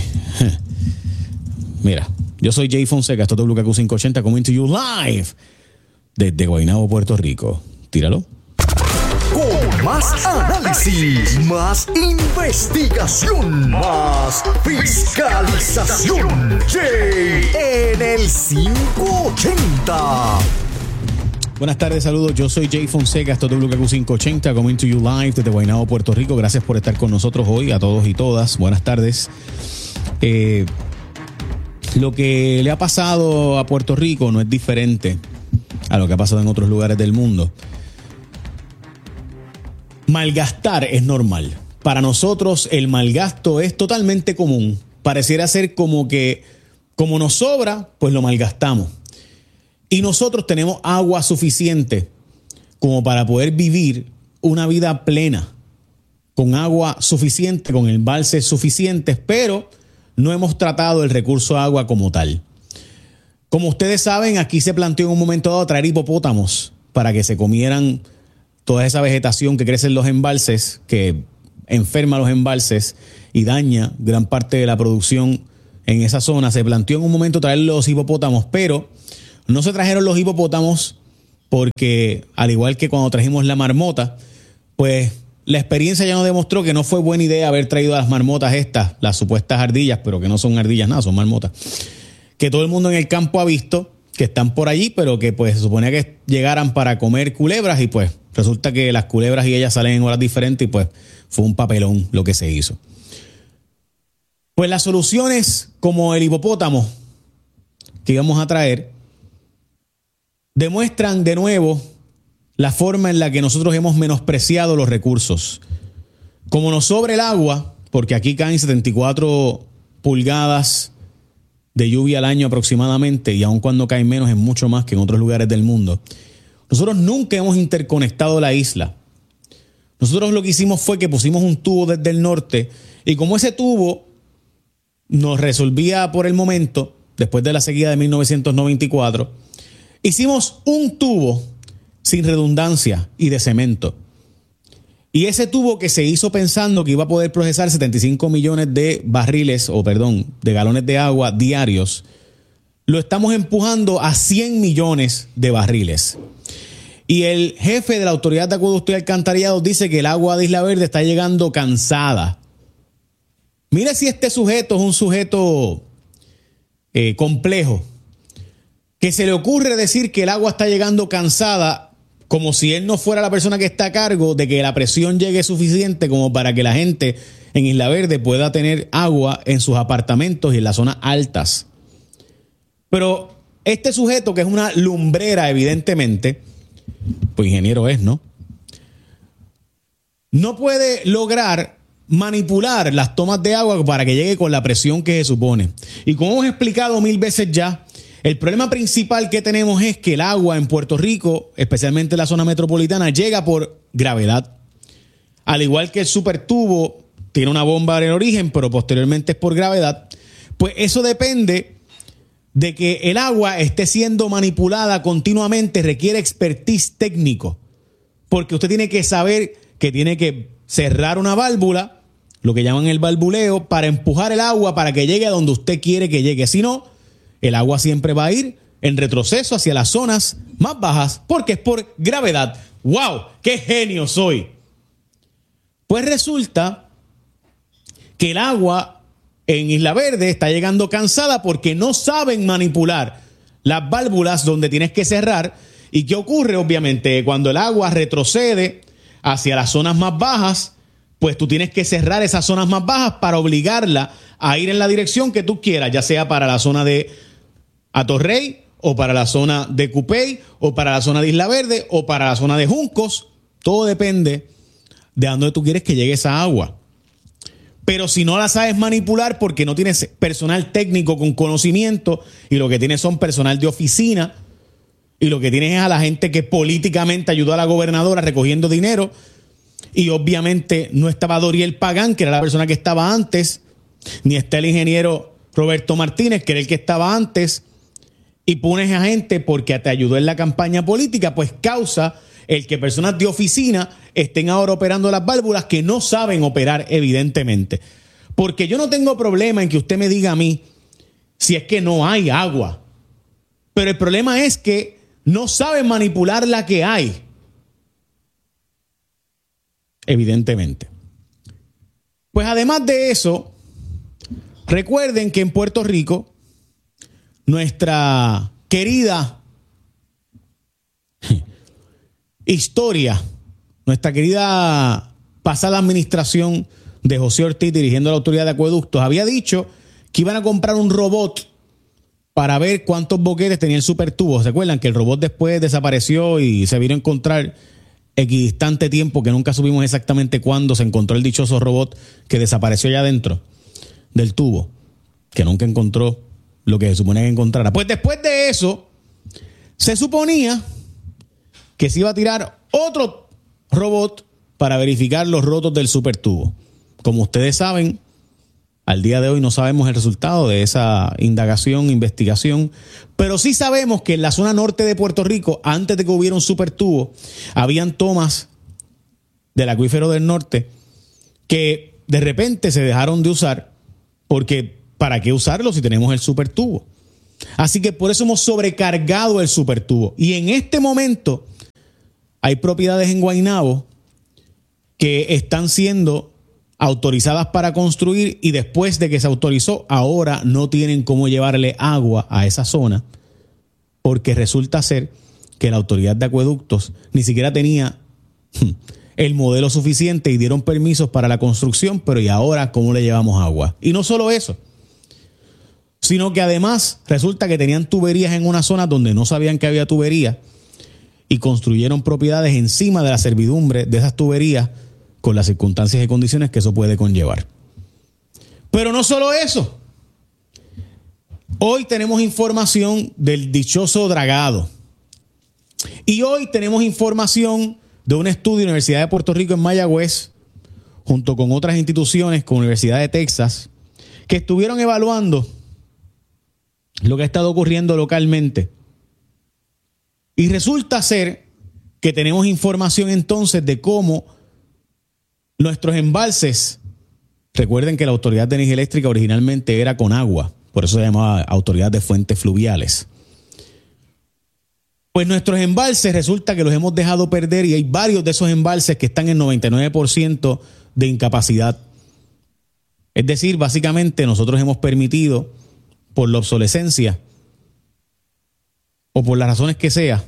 Mira, yo soy Jay Fonseca, esto es W K Q quinientos ochenta, coming to you live desde Guaynabo, Puerto Rico. Tíralo. Con más análisis, más investigación, más fiscalización. Jay en el quinientos ochenta. Buenas tardes, saludos. Yo soy Jay Fonseca, esto es W K Q quinientos ochenta, coming to you live desde Guaynabo, Puerto Rico. Gracias por estar con nosotros hoy, a todos y todas. Buenas tardes. Eh... Lo que le ha pasado a Puerto Rico no es diferente a lo que ha pasado en otros lugares del mundo. Malgastar es normal. Para nosotros el malgasto es totalmente común. Pareciera ser como que, como nos sobra, pues lo malgastamos. Y nosotros tenemos agua suficiente como para poder vivir una vida plena, con agua suficiente, con embalses suficientes, pero no hemos tratado el recurso agua como tal. Como ustedes saben, aquí se planteó en un momento dado traer hipopótamos para que se comieran toda esa vegetación que crece en los embalses, que enferma los embalses y daña gran parte de la producción en esa zona. Se planteó en un momento traer los hipopótamos, pero no se trajeron los hipopótamos porque, al igual que cuando trajimos la marmota, pues la experiencia ya nos demostró que no fue buena idea haber traído a las marmotas estas, las supuestas ardillas, pero que no son ardillas nada, son marmotas, que todo el mundo en el campo ha visto, que están por allí, pero que pues se suponía que llegaran para comer culebras y pues resulta que las culebras y ellas salen en horas diferentes y pues fue un papelón lo que se hizo. Pues las soluciones como el hipopótamo que íbamos a traer demuestran de nuevo la forma en la que nosotros hemos menospreciado los recursos. Como nos sobra el agua, porque aquí caen setenta y cuatro pulgadas de lluvia al año aproximadamente, y aun cuando cae menos es mucho más que en otros lugares del mundo, nosotros nunca hemos interconectado la isla. Nosotros lo que hicimos fue que pusimos un tubo desde el norte, y como ese tubo nos resolvía por el momento, después de la sequía de mil novecientos noventa y cuatro, hicimos un tubo sin redundancia y de cemento. Y ese tubo que se hizo pensando que iba a poder procesar setenta y cinco millones de barriles, o perdón, de galones de agua diarios, lo estamos empujando a cien millones de barriles. Y el jefe de la Autoridad de Acueducto y Alcantarillado dice que el agua de Isla Verde está llegando cansada. Mira si este sujeto es un sujeto eh, complejo, que se le ocurre decir que el agua está llegando cansada, como si él no fuera la persona que está a cargo de que la presión llegue suficiente como para que la gente en Isla Verde pueda tener agua en sus apartamentos y en las zonas altas. Pero este sujeto, que es una lumbrera evidentemente, pues ingeniero es, ¿no? No puede lograr manipular las tomas de agua para que llegue con la presión que se supone. Y como hemos explicado mil veces ya, el problema principal que tenemos es que el agua en Puerto Rico, especialmente en la zona metropolitana, llega por gravedad. Al igual que el supertubo tiene una bomba en el origen, pero posteriormente es por gravedad, pues eso depende de que el agua esté siendo manipulada continuamente, requiere expertise técnico, porque usted tiene que saber que tiene que cerrar una válvula, lo que llaman el valvuleo, para empujar el agua para que llegue a donde usted quiere que llegue. Si no, el agua siempre va a ir en retroceso hacia las zonas más bajas porque es por gravedad. ¡Wow! ¡Qué genio soy! Pues resulta que el agua en Isla Verde está llegando cansada porque no saben manipular las válvulas donde tienes que cerrar. ¿Y qué ocurre? Obviamente, cuando el agua retrocede hacia las zonas más bajas, pues tú tienes que cerrar esas zonas más bajas para obligarla a ir en la dirección que tú quieras, ya sea para la zona de Atorrey, o para la zona de Cupey, o para la zona de Isla Verde, o para la zona de Juncos. Todo depende de a dónde tú quieres que llegue esa agua. Pero si no la sabes manipular porque no tienes personal técnico con conocimiento y lo que tienes son personal de oficina y lo que tienes es a la gente que políticamente ayudó a la gobernadora recogiendo dinero, y obviamente no estaba Doriel Pagán, que era la persona que estaba antes, ni está el ingeniero Roberto Martínez, que era el que estaba antes, y pones a gente porque te ayudó en la campaña política, pues causa el que personas de oficina estén ahora operando las válvulas que no saben operar, evidentemente. Porque yo no tengo problema en que usted me diga a mí si es que no hay agua, pero el problema es que no saben manipular la que hay, evidentemente. Pues además de eso, recuerden que en Puerto Rico, nuestra querida historia, nuestra querida pasada administración de José Ortiz dirigiendo la Autoridad de Acueductos, había dicho que iban a comprar un robot para ver cuántos boquetes tenía el supertubo. ¿Se acuerdan que el robot después desapareció y se vino a encontrar equidistante tiempo, que nunca supimos exactamente cuándo se encontró el dichoso robot que desapareció allá adentro del tubo, que nunca encontró lo que se suponía que encontrara? Pues después de eso, se suponía que se iba a tirar otro robot para verificar los rotos del supertubo. Como ustedes saben, al día de hoy no sabemos el resultado de esa indagación, investigación, pero sí sabemos que en la zona norte de Puerto Rico, antes de que hubiera un supertubo, habían tomas del acuífero del norte que de repente se dejaron de usar porque ¿para qué usarlo si tenemos el supertubo? Así que por eso hemos sobrecargado el supertubo. Y en este momento hay propiedades en Guaynabo que están siendo autorizadas para construir y después de que se autorizó, ahora no tienen cómo llevarle agua a esa zona porque resulta ser que la autoridad de acueductos ni siquiera tenía el modelo suficiente y dieron permisos para la construcción, pero ¿y ahora cómo le llevamos agua? Y no solo eso, sino que además resulta que tenían tuberías en una zona donde no sabían que había tuberías y construyeron propiedades encima de la servidumbre de esas tuberías con las circunstancias y condiciones que eso puede conllevar. Pero no solo eso. Hoy tenemos información del dichoso dragado. Y hoy tenemos información de un estudio de la Universidad de Puerto Rico en Mayagüez, junto con otras instituciones, con la Universidad de Texas, que estuvieron evaluando lo que ha estado ocurriendo localmente. Y resulta ser que tenemos información entonces de cómo nuestros embalses, recuerden que la Autoridad de Energía Eléctrica originalmente era con agua, por eso se llamaba Autoridad de Fuentes Fluviales. Pues nuestros embalses resulta que los hemos dejado perder y hay varios de esos embalses que están en noventa y nueve por ciento de incapacidad. Es decir, básicamente nosotros hemos permitido, por la obsolescencia o por las razones que sea,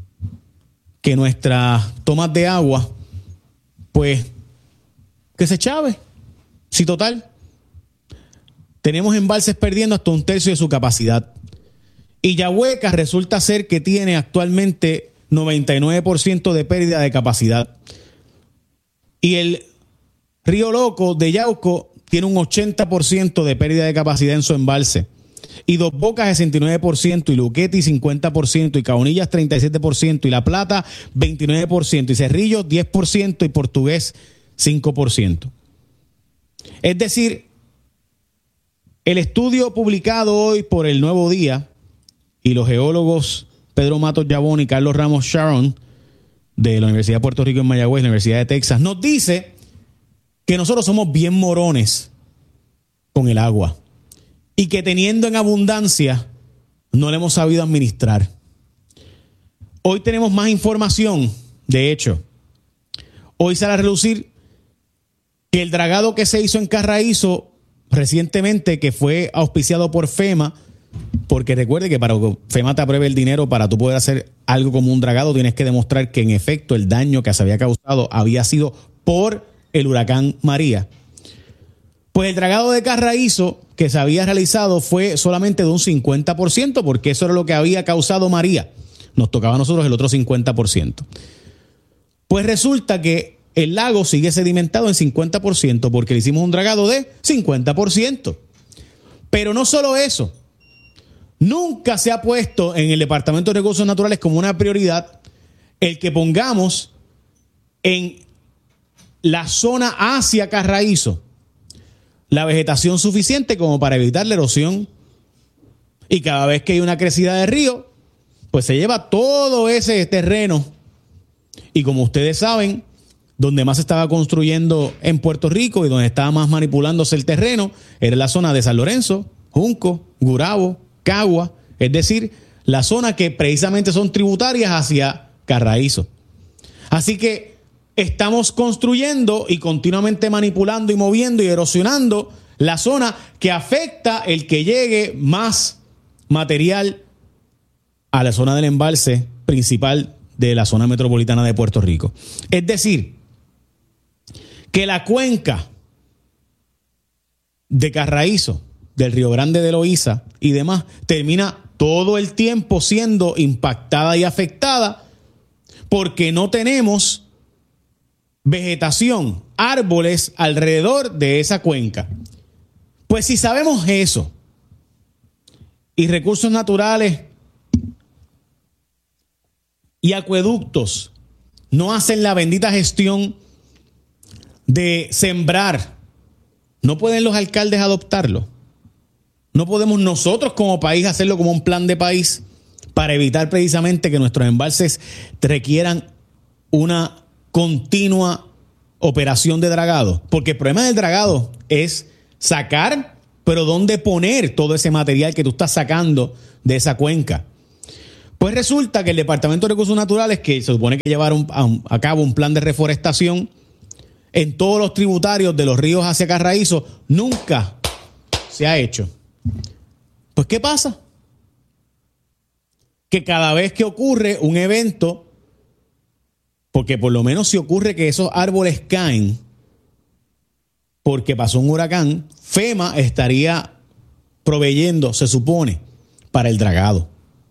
que nuestras tomas de agua, pues, que se chave. Sí, total. Tenemos embalses perdiendo hasta un tercio de su capacidad. Y Yahueca resulta ser que tiene actualmente noventa y nueve por ciento de pérdida de capacidad. Y el Río Loco de Yauco tiene un ochenta por ciento de pérdida de capacidad en su embalse. Y Dos Bocas sesenta y nueve por ciento, y Luquetti cincuenta por ciento, y Caunillas treinta y siete por ciento, y La Plata veintinueve por ciento, y Cerrillo diez por ciento, y Portugués cinco por ciento. Es decir, el estudio publicado hoy por El Nuevo Día y los geólogos Pedro Matos Yabón y Carlos Ramos Sharon de la Universidad de Puerto Rico en Mayagüez, la Universidad de Texas, nos dice que nosotros somos bien morones con el agua y que teniendo en abundancia no le hemos sabido administrar. Hoy tenemos más información. De hecho, hoy sale a relucir que el dragado que se hizo en Carraízo recientemente, que fue auspiciado por FEMA, porque recuerde que para que FEMA te apruebe el dinero para tú poder hacer algo como un dragado, tienes que demostrar que en efecto el daño que se había causado había sido por el huracán María. Pues el dragado de Carraízo que se había realizado fue solamente de un cincuenta por ciento, porque eso era lo que había causado María. Nos tocaba a nosotros el otro cincuenta por ciento. Pues resulta que el lago sigue sedimentado en cincuenta por ciento porque le hicimos un dragado de cincuenta por ciento. Pero no solo eso. Nunca se ha puesto en el Departamento de Recursos Naturales como una prioridad el que pongamos en la zona hacia Carraízo la vegetación suficiente como para evitar la erosión. Y cada vez que hay una crecida de río, pues se lleva todo ese terreno. Y como ustedes saben, donde más se estaba construyendo en Puerto Rico y donde estaba más manipulándose el terreno, era la zona de San Lorenzo, Junco, Gurabo, Cagua, es decir, la zona que precisamente son tributarias hacia Carraízo. Así que estamos construyendo y continuamente manipulando y moviendo y erosionando la zona que afecta el que llegue más material a la zona del embalse principal de la zona metropolitana de Puerto Rico. Es decir, que la cuenca de Carraízo, del Río Grande de Loíza y demás, termina todo el tiempo siendo impactada y afectada porque no tenemos vegetación, árboles alrededor de esa cuenca. Pues si sabemos eso y recursos naturales y acueductos no hacen la bendita gestión de sembrar, ¿no pueden los alcaldes adoptarlo? ¿No podemos nosotros como país hacerlo como un plan de país para evitar precisamente que nuestros embalses requieran una continua operación de dragado? Porque el problema del dragado es sacar, pero ¿dónde poner todo ese material que tú estás sacando de esa cuenca? Pues resulta que el Departamento de Recursos Naturales, que se supone que llevaron a, a cabo un plan de reforestación en todos los tributarios de los ríos hacia Carraízo, nunca se ha hecho. Pues ¿qué pasa? Que cada vez que ocurre un evento, porque por lo menos si ocurre que esos árboles caen porque pasó un huracán, FEMA estaría proveyendo, se supone, para el dragado.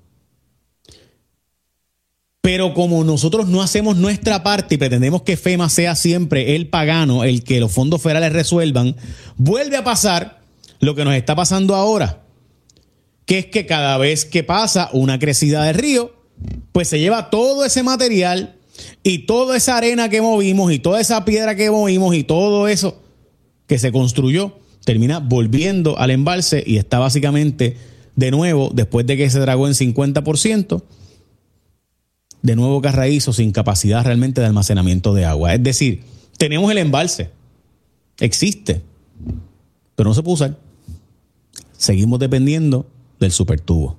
Pero como nosotros no hacemos nuestra parte y pretendemos que FEMA sea siempre el pagano, el que los fondos federales resuelvan, vuelve a pasar lo que nos está pasando ahora, que es que cada vez que pasa una crecida del río, pues se lleva todo ese material y toda esa arena que movimos y toda esa piedra que movimos y todo eso que se construyó, termina volviendo al embalse y está básicamente de nuevo, después de que se dragó en cincuenta por ciento, de nuevo Carraízo sin capacidad realmente de almacenamiento de agua. Es decir, tenemos el embalse, existe, pero no se puede usar. Seguimos dependiendo del supertubo.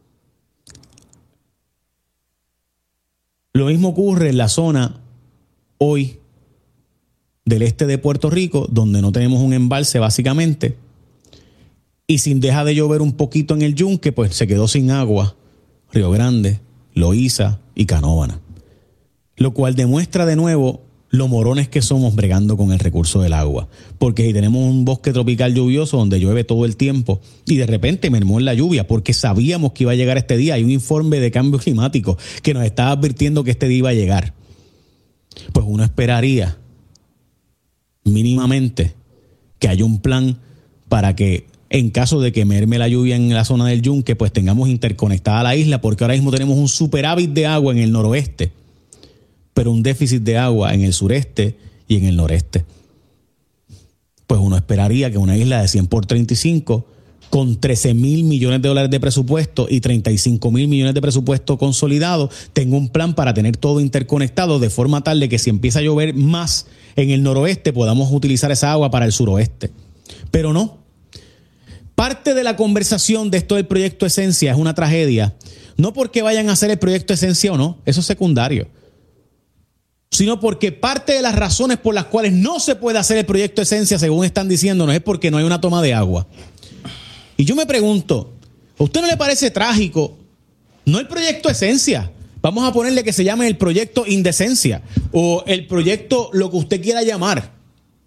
Lo mismo ocurre en la zona hoy del este de Puerto Rico, donde no tenemos un embalse básicamente, y sin deja de llover un poquito en el Yunque, pues se quedó sin agua Río Grande, Loíza y Canóvana. Lo cual demuestra de nuevo lo morones que somos bregando con el recurso del agua. Porque si tenemos un bosque tropical lluvioso donde llueve todo el tiempo y de repente mermó en la lluvia porque sabíamos que iba a llegar este día, hay un informe de cambio climático que nos está advirtiendo que este día iba a llegar, pues uno esperaría mínimamente que haya un plan para que en caso de que merme la lluvia en la zona del Yunque, pues tengamos interconectada la isla, porque ahora mismo tenemos un superávit de agua en el noroeste, pero un déficit de agua en el sureste y en el noreste. Pues uno esperaría que una isla de cien por treinta y cinco, con trece mil millones de dólares de presupuesto y treinta y cinco mil millones de presupuesto consolidado, tenga un plan para tener todo interconectado de forma tal de que si empieza a llover más en el noroeste, podamos utilizar esa agua para el suroeste. Pero no. Parte de la conversación de esto del proyecto Esencia es una tragedia, no porque vayan a hacer el proyecto Esencia o no, eso es secundario, sino porque parte de las razones por las cuales no se puede hacer el proyecto Esencia, según están diciéndonos, es porque no hay una toma de agua. Y yo me pregunto, ¿a usted no le parece trágico? No el proyecto Esencia, vamos a ponerle que se llame el proyecto Indecencia o el proyecto lo que usted quiera llamar.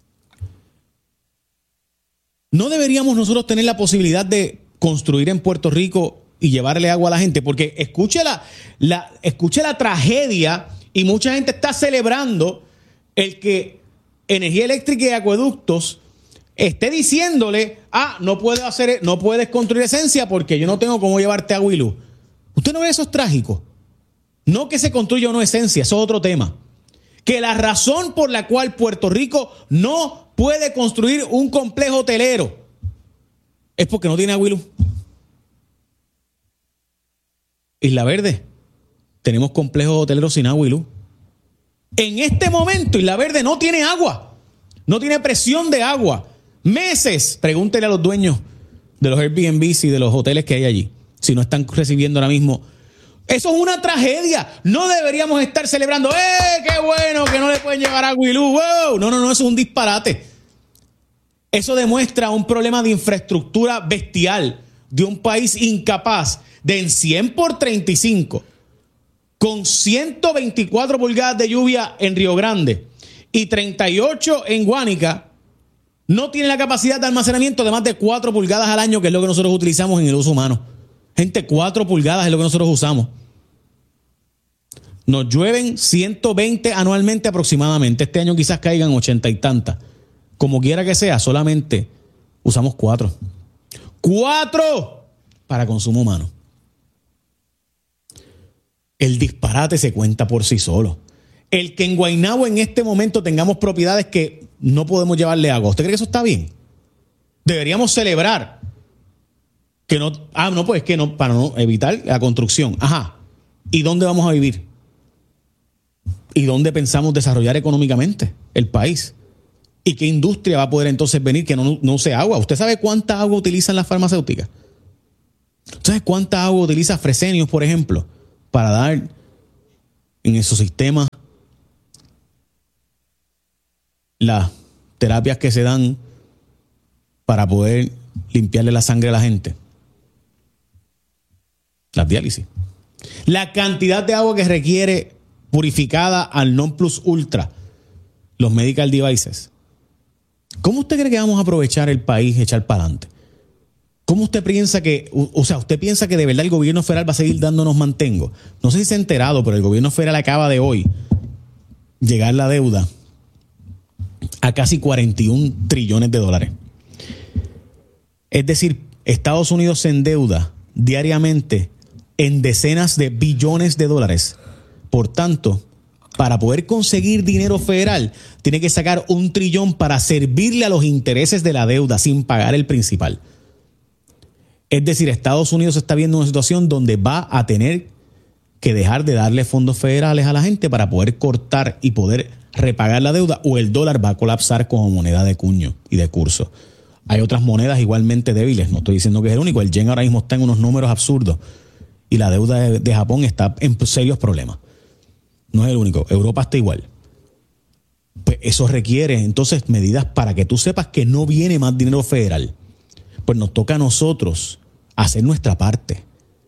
¿No deberíamos nosotros tener la posibilidad de construir en Puerto Rico y llevarle agua a la gente? Porque escuche la, la, escuche la tragedia y mucha gente está celebrando el que Energía Eléctrica y Acueductos esté diciéndole, ah, no puedes hacer, no puedes construir Esencia porque yo no tengo cómo llevarte agua y luz. ¿Usted no ve eso es trágico? No que se construya o no Esencia, eso es otro tema. Que la razón por la cual Puerto Rico no puede construir un complejo hotelero es porque no tiene agua y luz. Isla Verde, tenemos complejos hoteleros sin agua y luz. En este momento Isla Verde no tiene agua, no tiene presión de agua. Meses, pregúntele a los dueños de los Airbnbs y de los hoteles que hay allí, si no están recibiendo ahora mismo. Eso es una tragedia. No deberíamos estar celebrando, ¡eh, qué bueno que no le pueden llevar agua y luz! ¡Wow! No, no, no, eso es un disparate. Eso demuestra un problema de infraestructura bestial de un país incapaz de en cien por treinta y cinco, con ciento veinticuatro pulgadas de lluvia en Río Grande y treinta y ocho en Guánica, no tiene la capacidad de almacenamiento de más de cuatro pulgadas al año, que es lo que nosotros utilizamos en el uso humano. Gente, cuatro pulgadas es lo que nosotros usamos. Nos llueven ciento veinte anualmente aproximadamente. Este año quizás caigan ochenta y tantas. Como quiera que sea, solamente usamos cuatro. ¡Cuatro! Para consumo humano. El disparate se cuenta por sí solo. El que en Guaynabo en este momento tengamos propiedades que no podemos llevarle agua, ¿usted cree que eso está bien? Deberíamos celebrar que no... Ah, no, pues que no, para no evitar la construcción. Ajá. ¿Y dónde vamos a vivir? ¿Y dónde pensamos desarrollar económicamente el país? ¿Y qué industria va a poder entonces venir que no, no use agua? ¿Usted sabe cuánta agua utilizan las farmacéuticas? ¿Usted sabe cuánta agua utiliza Fresenius, por ejemplo, para dar en esos sistemas las terapias que se dan para poder limpiarle la sangre a la gente? Las diálisis. La cantidad de agua que requiere purificada al non plus ultra, los medical devices. ¿Cómo usted cree que vamos a aprovechar el país y echar para adelante? ¿Cómo usted piensa que, o sea, usted piensa que de verdad el gobierno federal va a seguir dándonos mantengo? No sé si se ha enterado, pero el gobierno federal acaba de hoy llegar la deuda a casi cuarenta y un trillones de dólares. Es decir, Estados Unidos se endeuda diariamente en decenas de billones de dólares. Por tanto, para poder conseguir dinero federal, tiene que sacar un trillón para servirle a los intereses de la deuda sin pagar el principal. Es decir, Estados Unidos está viendo una situación donde va a tener que dejar de darle fondos federales a la gente para poder cortar y poder repagar la deuda, o el dólar va a colapsar como moneda de cuño y de curso. Hay otras monedas igualmente débiles, no estoy diciendo que es el único. El yen ahora mismo está en unos números absurdos y la deuda de, de Japón está en serios problemas. No es el único, Europa está igual. Pues eso requiere entonces medidas para que tú sepas que no viene más dinero federal. Pues nos toca a nosotros hacer nuestra parte.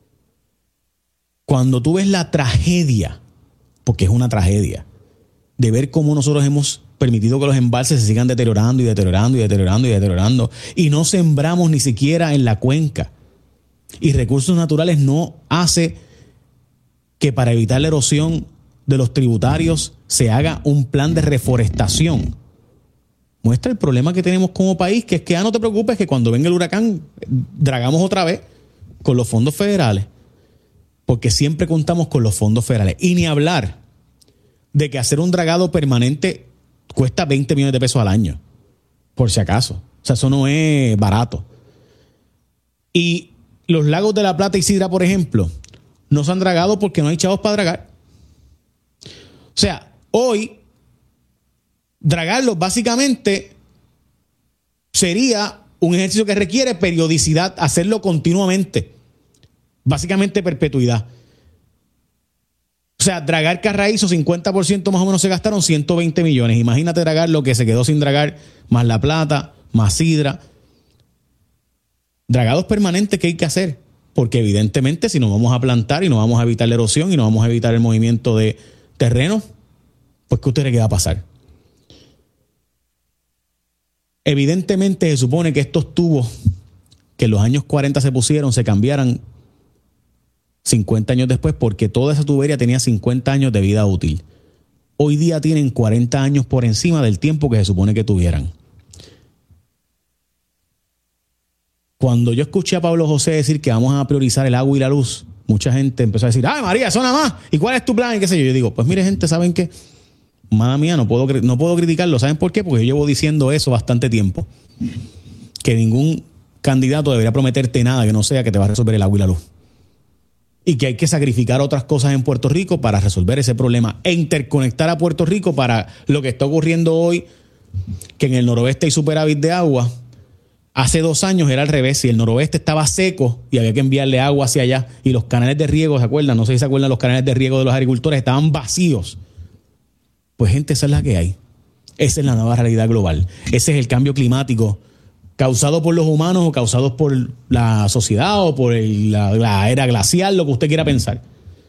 Cuando tú ves la tragedia, porque es una tragedia, de ver cómo nosotros hemos permitido que los embalses se sigan deteriorando y deteriorando y deteriorando y deteriorando, y no sembramos ni siquiera en la cuenca, y Recursos Naturales no hace que para evitar la erosión de los tributarios se haga un plan de reforestación. Muestra el problema que tenemos como país, que es que ah, no te preocupes que cuando venga el huracán dragamos otra vez con los fondos federales, porque siempre contamos con los fondos federales. Y ni hablar de que hacer un dragado permanente cuesta veinte millones de pesos al año, por si acaso. O sea, eso no es barato. Y los lagos de La Plata y Sidra, por ejemplo, no se han dragado porque no hay chavos para dragar. O sea, hoy dragarlos básicamente sería un ejercicio que requiere periodicidad, hacerlo continuamente, básicamente perpetuidad. O sea, dragar Carraízo, cincuenta por ciento más o menos se gastaron ciento veinte millones. Imagínate dragar lo que se quedó sin dragar, más La Plata, más Sidra. Dragados permanentes que hay que hacer, porque evidentemente si nos vamos a plantar y no vamos a evitar la erosión y no vamos a evitar el movimiento de terreno, pues ¿qué usted cree que va a pasar? Evidentemente se supone que estos tubos que en los años cuarenta se pusieron se cambiaran cincuenta años después, porque toda esa tubería tenía cincuenta años de vida útil. Hoy día tienen cuarenta años por encima del tiempo que se supone que tuvieran. Cuando yo escuché a Pablo José decir que vamos a priorizar el agua y la luz, mucha gente empezó a decir, ¡ay, María, eso nada más! ¿Y cuál es tu plan? Y qué sé yo. Yo digo, pues mire, gente, ¿saben qué? Madre mía, no puedo, no puedo criticarlo. ¿Saben por qué? Porque yo llevo diciendo eso bastante tiempo. Que ningún candidato debería prometerte nada que no sea que te va a resolver el agua y la luz. Y que hay que sacrificar otras cosas en Puerto Rico para resolver ese problema e interconectar a Puerto Rico para lo que está ocurriendo hoy, que en el noroeste hay superávit de agua. Hace dos años era al revés, si el noroeste estaba seco y había que enviarle agua hacia allá y los canales de riego, ¿se acuerdan? No sé si se acuerdan, los canales de riego de los agricultores estaban vacíos. Pues gente, esa es la que hay. Esa es la nueva realidad global. Ese es el cambio climático causado por los humanos o causado por la sociedad o por el, la, la era glacial, lo que usted quiera pensar.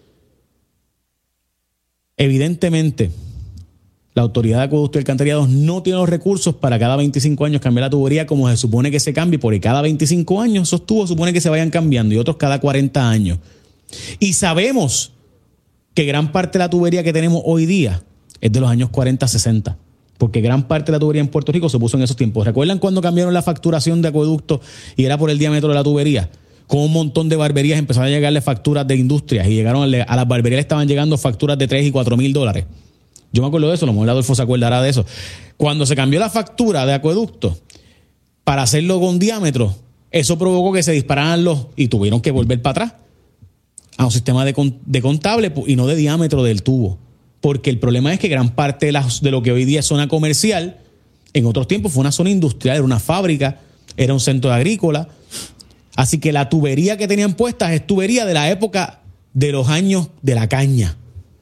Evidentemente, la Autoridad de Acueducto y Alcantarillados no tiene los recursos para cada veinticinco años cambiar la tubería como se supone que se cambie, porque cada veinticinco años esos tubos se supone que se vayan cambiando y otros cada cuarenta años. Y sabemos que gran parte de la tubería que tenemos hoy día es de los años cuarenta, sesenta. Porque gran parte de la tubería en Puerto Rico se puso en esos tiempos. ¿Recuerdan cuando cambiaron la facturación de acueducto y era por el diámetro de la tubería? Con un montón de barberías empezaron a llegarle facturas de industrias y llegaron a las barberías le estaban llegando facturas de tres y cuatro mil dólares. Yo me acuerdo de eso, a lo mejor Adolfo se acordará de eso. Cuando se cambió la factura de acueducto para hacerlo con diámetro, eso provocó que se dispararan los y tuvieron que volver para atrás a un sistema de, de contable y no de diámetro del tubo. porque el problema es que gran parte de, la, de lo que hoy día es zona comercial, en otros tiempos fue una zona industrial, era una fábrica, era un centro agrícola. Así que la tubería que tenían puestas es tubería de la época de los años de la caña.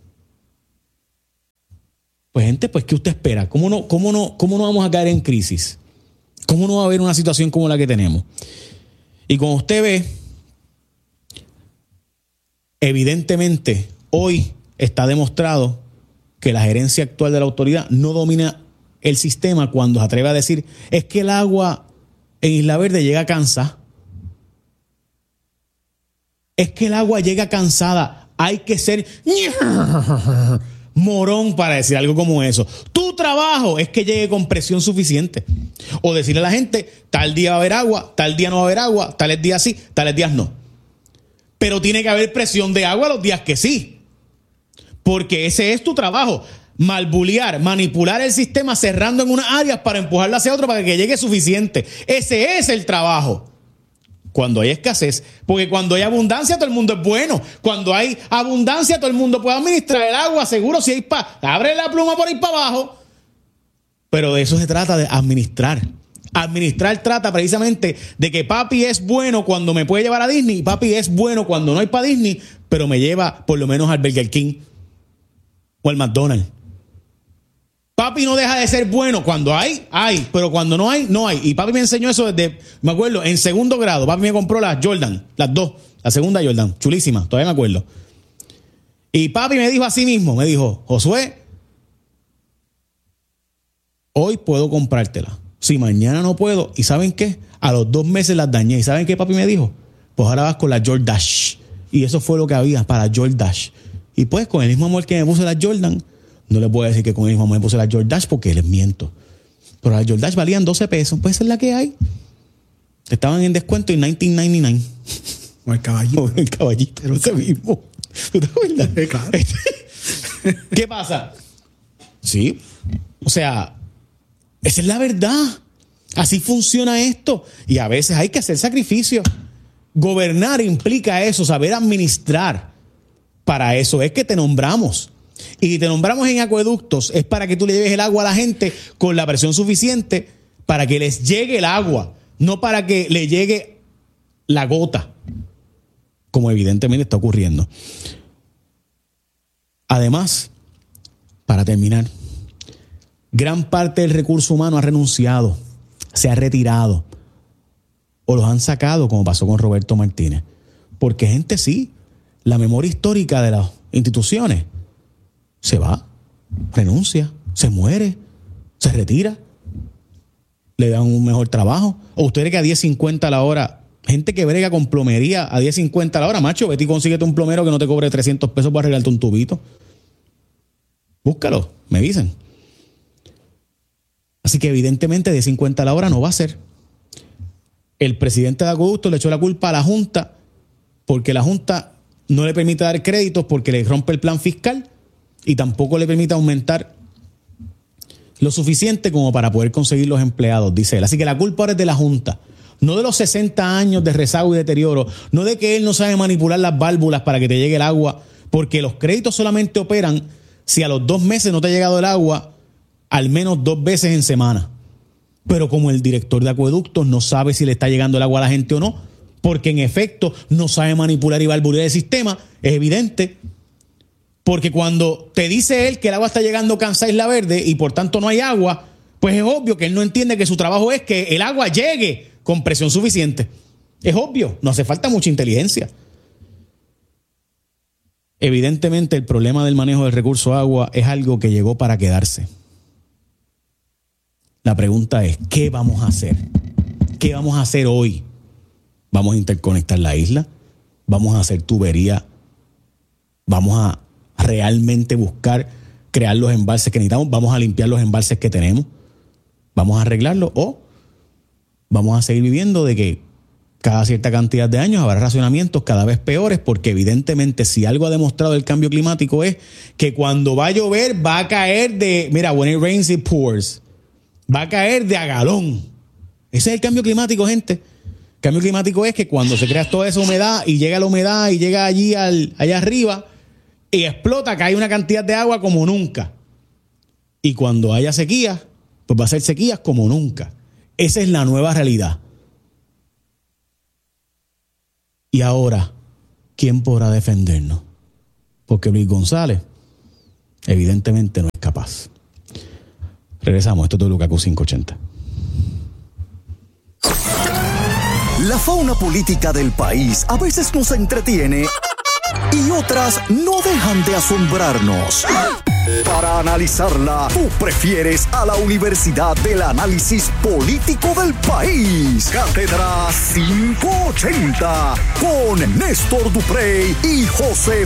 Pues gente, pues ¿qué usted espera? ¿Cómo no, cómo no, cómo no vamos a caer en crisis? ¿Cómo no va a haber una situación como la que tenemos? Y como usted ve, evidentemente hoy está demostrado que la gerencia actual de la autoridad no domina el sistema cuando se atreve a decir es que el agua en Isla Verde llega cansada. Es que el agua llega cansada. Hay que ser morón para decir algo como eso. Tu trabajo es que llegue con presión suficiente. O decirle a la gente, tal día va a haber agua, tal día no va a haber agua, tales días sí, tales días no. Pero tiene que haber presión de agua los días que sí. Porque ese es tu trabajo. Malbulear, manipular el sistema cerrando en unas áreas para empujarlo hacia otro para que llegue suficiente. Ese es el trabajo. Cuando hay escasez, porque cuando hay abundancia todo el mundo es bueno. Cuando hay abundancia todo el mundo puede administrar el agua, seguro si hay pa, abre la pluma por ahí para abajo. Pero de eso se trata, de administrar. Administrar trata precisamente de que papi es bueno cuando me puede llevar a Disney y papi es bueno cuando no hay para Disney, pero me lleva por lo menos al Burger King o al McDonald's. Papi no deja de ser bueno. Cuando hay, hay. Pero cuando no hay, no hay. Y papi me enseñó eso desde, me acuerdo, en segundo grado. Papi me compró las Jordan, las dos. La segunda Jordan, chulísima, todavía me acuerdo. Y papi me dijo así mismo, me dijo, Josué, hoy puedo comprártela. Si mañana no puedo, ¿y saben qué? A los dos meses las dañé. ¿Y saben qué papi me dijo? Pues ahora vas con la Jordan. Y eso fue lo que había para Jordan. Y pues con el mismo amor que me puse la Jordan, no le puedo decir que con el mismo amor me puse la Jordan porque les miento. Pero las Jordan valían doce pesos. Pues esa es la que hay. Estaban en descuento en mil novecientos noventa y nueve. O el caballito. O el caballito. Pero ese mismo. ¿Tú te acuerdas? Sí, claro. ¿Qué pasa? Sí. O sea, esa es la verdad. Así funciona esto. Y a veces hay que hacer sacrificios. Gobernar implica eso, saber administrar. Para eso es que te nombramos. Y te nombramos en acueductos, es para que tú le lleves el agua a la gente con la presión suficiente para que les llegue el agua, no para que le llegue la gota, como evidentemente está ocurriendo. Además, para terminar, gran parte del recurso humano ha renunciado, se ha retirado, o los han sacado, como pasó con Roberto Martínez. Porque gente sí, la memoria histórica de las instituciones se va, renuncia, se muere, se retira, le dan un mejor trabajo. O usted cree que a diez cincuenta la hora, gente que brega con plomería a diez cincuenta la hora, macho, vete y consíguete un plomero que no te cobre trescientos pesos para arreglarte un tubito. Búscalo, me dicen. Así que evidentemente de cincuenta la hora no va a ser. El presidente de Acueducto le echó la culpa a la Junta porque la Junta no le permite dar créditos porque le rompe el plan fiscal y tampoco le permite aumentar lo suficiente como para poder conseguir los empleados, dice él. Así que la culpa ahora es de la Junta, no de los sesenta años de rezago y deterioro, no de que él no sabe manipular las válvulas para que te llegue el agua, porque los créditos solamente operan si a los dos meses no te ha llegado el agua al menos dos veces en semana. Pero como el director de acueductos no sabe si le está llegando el agua a la gente o no, porque en efecto no sabe manipular y valvular el sistema, es evidente. Porque cuando te dice él que el agua está llegando cansada a Isla Verde y por tanto no hay agua, pues es obvio que él no entiende que su trabajo es que el agua llegue con presión suficiente. Es obvio, no hace falta mucha inteligencia. Evidentemente el problema del manejo del recurso agua es algo que llegó para quedarse. La pregunta es, ¿qué vamos a hacer? ¿Qué vamos a hacer hoy? ¿Vamos a interconectar la isla? ¿Vamos a hacer tubería? ¿Vamos a realmente buscar crear los embalses que necesitamos? ¿Vamos a limpiar los embalses que tenemos? ¿Vamos a arreglarlos? ¿O vamos a seguir viviendo de que cada cierta cantidad de años habrá racionamientos cada vez peores? Porque evidentemente si algo ha demostrado el cambio climático es que cuando va a llover va a caer de, mira, when it rains it pours, va a caer de a galón. Ese es el cambio climático, gente. El cambio climático es que cuando se crea toda esa humedad y llega la humedad y llega allí al, allá arriba, y explota, cae una cantidad de agua como nunca. Y cuando haya sequía, pues va a ser sequías como nunca. Esa es la nueva realidad. Y ahora, ¿quién podrá defendernos? Porque Luis González evidentemente no es capaz. Regresamos, esto es W K Q quinientos ochenta. La fauna política del país a veces nos entretiene y otras no dejan de asombrarnos. Para analizarla, tú prefieres a la Universidad del Análisis Político del País. Cátedra quinientos ochenta con Néstor Duprey y José